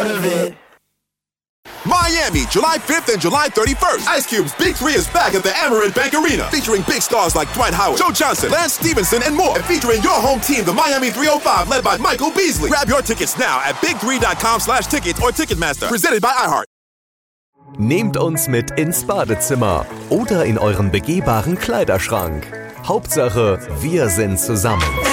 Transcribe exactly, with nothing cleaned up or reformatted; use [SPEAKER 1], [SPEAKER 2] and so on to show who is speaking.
[SPEAKER 1] of it.
[SPEAKER 2] Miami, July fifth and July thirty-first. Ice Cube's Big Three is back at the Amerant Bank Arena, featuring big stars like Dwight Howard, Joe Johnson, Lance Stevenson, and more. And featuring your home team, the Miami three oh five, led by Michael Beasley. Grab your tickets now at big three dot com slash tickets or Ticketmaster. Presented by iHeart.
[SPEAKER 3] Nehmt uns mit ins Badezimmer oder in euren begehbaren Kleiderschrank. Hauptsache, wir sind zusammen.